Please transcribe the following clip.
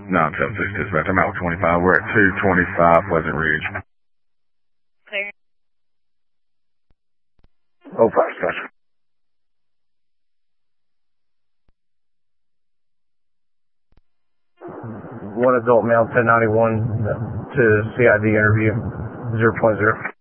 976 dispatch. I'm out with 25. We're at 225 Pleasant Ridge. Clear. Oh, 5 dispatch. One adult male, 1091 to CID interview, 0.0.